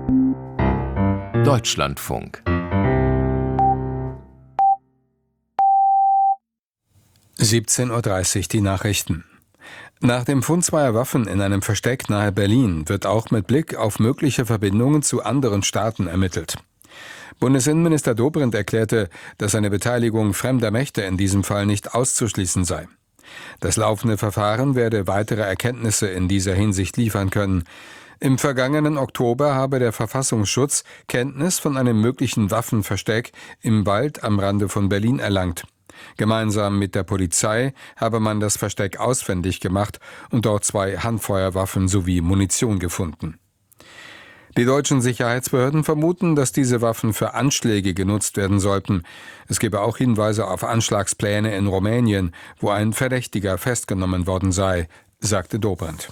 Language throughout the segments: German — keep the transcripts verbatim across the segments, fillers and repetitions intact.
Deutschlandfunk. siebzehn Uhr dreißig, die Nachrichten. Nach dem Fund zweier Waffen in einem Versteck nahe Berlin wird auch mit Blick auf mögliche Verbindungen zu anderen Staaten ermittelt. Bundesinnenminister Dobrindt erklärte, dass eine Beteiligung fremder Mächte in diesem Fall nicht auszuschließen sei. Das laufende Verfahren werde weitere Erkenntnisse in dieser Hinsicht liefern können. Im vergangenen Oktober habe der Verfassungsschutz Kenntnis von einem möglichen Waffenversteck im Wald am Rande von Berlin erlangt. Gemeinsam mit der Polizei habe man das Versteck ausfindig gemacht und dort zwei Handfeuerwaffen sowie Munition gefunden. Die deutschen Sicherheitsbehörden vermuten, dass diese Waffen für Anschläge genutzt werden sollten. Es gebe auch Hinweise auf Anschlagspläne in Rumänien, wo ein Verdächtiger festgenommen worden sei, sagte Dobrindt.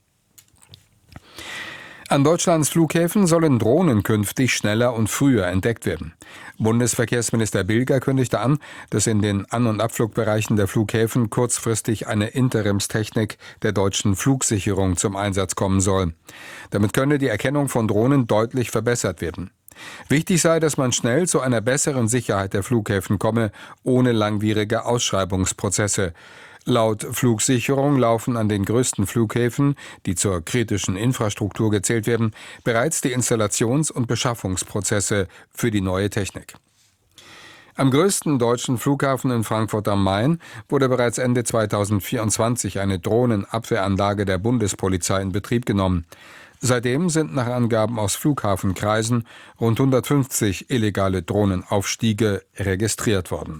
An Deutschlands Flughäfen sollen Drohnen künftig schneller und früher entdeckt werden. Bundesverkehrsminister Bilger kündigte an, dass in den An- und Abflugbereichen der Flughäfen kurzfristig eine Interimstechnik der deutschen Flugsicherung zum Einsatz kommen soll. Damit könne die Erkennung von Drohnen deutlich verbessert werden. Wichtig sei, dass man schnell zu einer besseren Sicherheit der Flughäfen komme, ohne langwierige Ausschreibungsprozesse. Laut Flugsicherung laufen an den größten Flughäfen, die zur kritischen Infrastruktur gezählt werden, bereits die Installations- und Beschaffungsprozesse für die neue Technik. Am größten deutschen Flughafen in Frankfurt am Main wurde bereits Ende zweitausendvierundzwanzig eine Drohnenabwehranlage der Bundespolizei in Betrieb genommen. Seitdem sind nach Angaben aus Flughafenkreisen rund hundertfünfzig illegale Drohnenaufstiege registriert worden.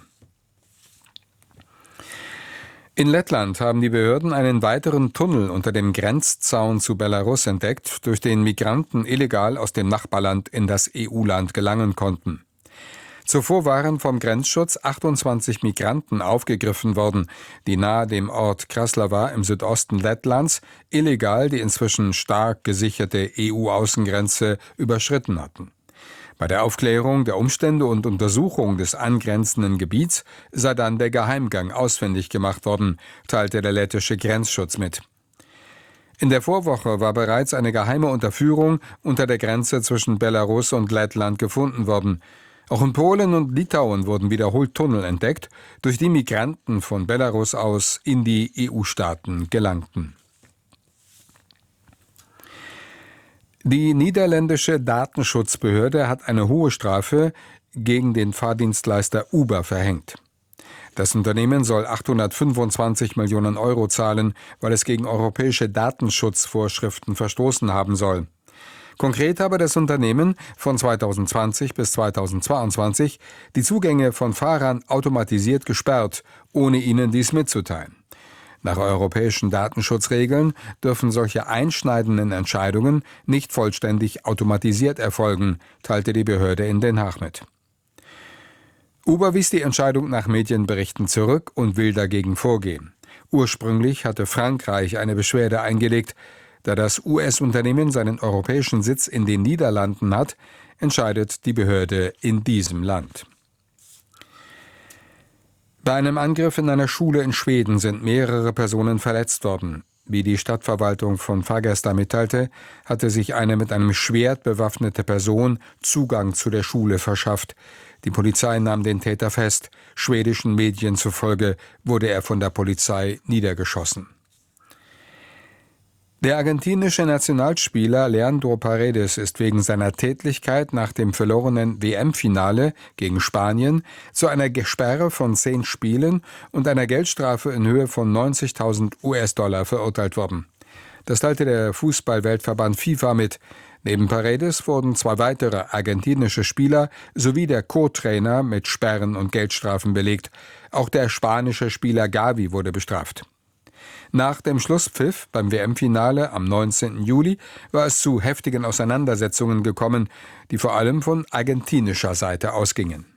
In Lettland haben die Behörden einen weiteren Tunnel unter dem Grenzzaun zu Belarus entdeckt, durch den Migranten illegal aus dem Nachbarland in das E U-Land gelangen konnten. Zuvor waren vom Grenzschutz achtundzwanzig Migranten aufgegriffen worden, die nahe dem Ort Kraslava im Südosten Lettlands illegal die inzwischen stark gesicherte E U-Außengrenze überschritten hatten. Bei der Aufklärung der Umstände und Untersuchung des angrenzenden Gebiets sei dann der Geheimgang ausfindig gemacht worden, teilte der lettische Grenzschutz mit. In der Vorwoche war bereits eine geheime Unterführung unter der Grenze zwischen Belarus und Lettland gefunden worden. Auch in Polen und Litauen wurden wiederholt Tunnel entdeckt, durch die Migranten von Belarus aus in die E U-Staaten gelangten. Die niederländische Datenschutzbehörde hat eine hohe Strafe gegen den Fahrdienstleister Uber verhängt. Das Unternehmen soll achthundertfünfundzwanzig Millionen Euro zahlen, weil es gegen europäische Datenschutzvorschriften verstoßen haben soll. Konkret habe das Unternehmen von zweitausendzwanzig bis zweitausendzweiundzwanzig die Zugänge von Fahrern automatisiert gesperrt, ohne ihnen dies mitzuteilen. Nach europäischen Datenschutzregeln dürfen solche einschneidenden Entscheidungen nicht vollständig automatisiert erfolgen, teilte die Behörde in Den Haag mit. Uber wies die Entscheidung nach Medienberichten zurück und will dagegen vorgehen. Ursprünglich hatte Frankreich eine Beschwerde eingelegt. Da das U S-Unternehmen seinen europäischen Sitz in den Niederlanden hat, entscheidet die Behörde in diesem Land. Bei einem Angriff in einer Schule in Schweden sind mehrere Personen verletzt worden. Wie die Stadtverwaltung von Fagersta mitteilte, hatte sich eine mit einem Schwert bewaffnete Person Zugang zu der Schule verschafft. Die Polizei nahm den Täter fest. Schwedischen Medien zufolge wurde er von der Polizei niedergeschossen. Der argentinische Nationalspieler Leandro Paredes ist wegen seiner Tätlichkeit nach dem verlorenen W M-Finale gegen Spanien zu einer Sperre von zehn Spielen und einer Geldstrafe in Höhe von neunzigtausend U S-Dollar verurteilt worden. Das teilte der Fußball-Weltverband FIFA mit. Neben Paredes wurden zwei weitere argentinische Spieler sowie der Co-Trainer mit Sperren und Geldstrafen belegt. Auch der spanische Spieler Gavi wurde bestraft. Nach dem Schlusspfiff beim W M-Finale am neunzehnten Juli war es zu heftigen Auseinandersetzungen gekommen, die vor allem von argentinischer Seite ausgingen.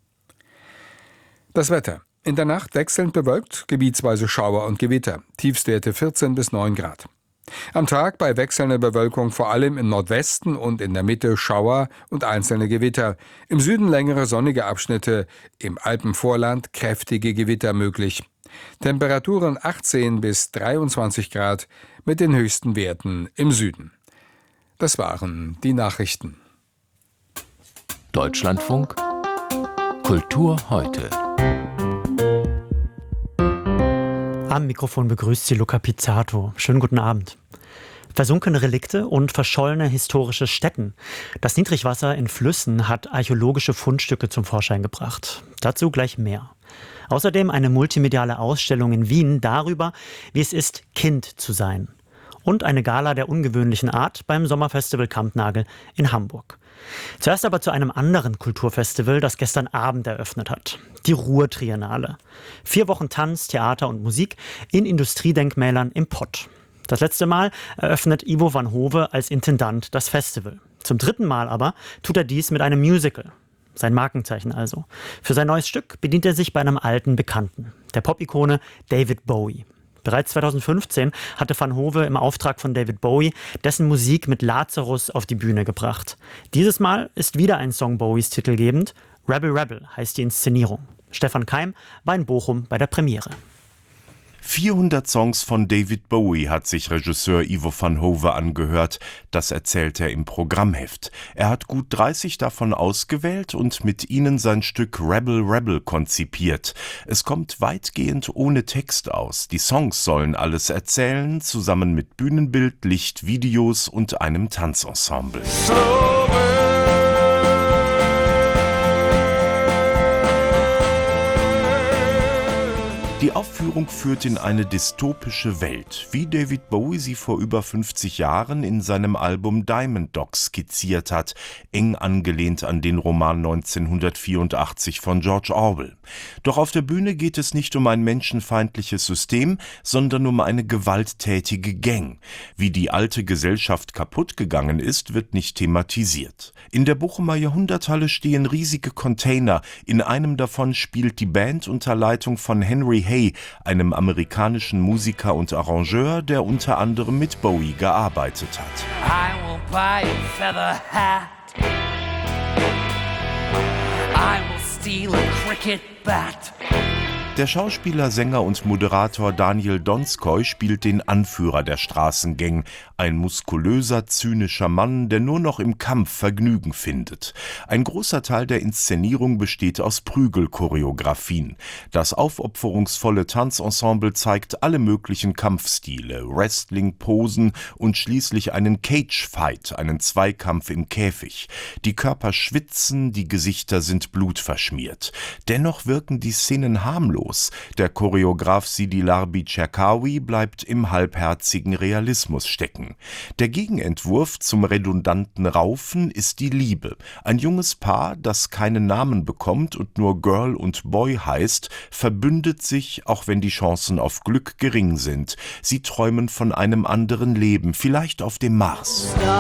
Das Wetter. In der Nacht wechselnd bewölkt, gebietsweise Schauer und Gewitter. Tiefstwerte vierzehn bis neun Grad. Am Tag bei wechselnder Bewölkung vor allem im Nordwesten und in der Mitte Schauer und einzelne Gewitter. Im Süden längere sonnige Abschnitte, im Alpenvorland kräftige Gewitter möglich. Temperaturen achtzehn bis dreiundzwanzig Grad mit den höchsten Werten im Süden. Das waren die Nachrichten. Deutschlandfunk Kultur heute. Am Mikrofon begrüßt Sie Luca Pizzato. Schönen guten Abend. Versunkene Relikte und verschollene historische Stätten. Das Niedrigwasser in Flüssen hat archäologische Fundstücke zum Vorschein gebracht. Dazu gleich mehr. Außerdem eine multimediale Ausstellung in Wien darüber, wie es ist, Kind zu sein. Und eine Gala der ungewöhnlichen Art beim Sommerfestival Kampnagel in Hamburg. Zuerst aber zu einem anderen Kulturfestival, das gestern Abend eröffnet hat. Die Ruhr-Triennale. Vier Wochen Tanz, Theater und Musik in Industriedenkmälern im Pott. Das letzte Mal eröffnet Ivo van Hove als Intendant das Festival. Zum dritten Mal aber tut er dies mit einem Musical. Sein Markenzeichen also. Für sein neues Stück bedient er sich bei einem alten Bekannten, der Pop-Ikone David Bowie. Bereits zweitausendfünfzehn hatte Van Hove im Auftrag von David Bowie dessen Musik mit Lazarus auf die Bühne gebracht. Dieses Mal ist wieder ein Song Bowies titelgebend. Rebel Rebel heißt die Inszenierung. Stefan Keim war in Bochum bei der Premiere. vierhundert Songs von David Bowie hat sich Regisseur Ivo van Hove angehört. Das erzählt er im Programmheft. Er hat gut dreißig davon ausgewählt und mit ihnen sein Stück Rebel Rebel konzipiert. Es kommt weitgehend ohne Text aus. Die Songs sollen alles erzählen, zusammen mit Bühnenbild, Licht, Videos und einem Tanzensemble. Die Aufführung führt in eine dystopische Welt, wie David Bowie sie vor über fünfzig Jahren in seinem Album Diamond Dogs skizziert hat, eng angelehnt an den Roman neunzehnhundertvierundachtzig von George Orwell. Doch auf der Bühne geht es nicht um ein menschenfeindliches System, sondern um eine gewalttätige Gang. Wie die alte Gesellschaft kaputt gegangen ist, wird nicht thematisiert. In der Bochumer Jahrhunderthalle stehen riesige Container. In einem davon spielt die Band unter Leitung von Henry Hay, einem amerikanischen Musiker und Arrangeur, der unter anderem mit Bowie gearbeitet hat. I will buy a feather hat. I will steal a cricket bat. Der Schauspieler, Sänger und Moderator Daniel Donskoy spielt den Anführer der Straßengang, ein muskulöser, zynischer Mann, der nur noch im Kampf Vergnügen findet. Ein großer Teil der Inszenierung besteht aus Prügelchoreografien. Das aufopferungsvolle Tanzensemble zeigt alle möglichen Kampfstile, Wrestling-Posen und schließlich einen Cage-Fight, einen Zweikampf im Käfig. Die Körper schwitzen, die Gesichter sind blutverschmiert. Dennoch wirken die Szenen harmlos. Der Choreograf Sidi Larbi Cherkaoui bleibt im halbherzigen Realismus stecken. Der Gegenentwurf zum redundanten Raufen ist die Liebe. Ein junges Paar, das keinen Namen bekommt und nur Girl und Boy heißt, verbündet sich, auch wenn die Chancen auf Glück gering sind. Sie träumen von einem anderen Leben, vielleicht auf dem Mars.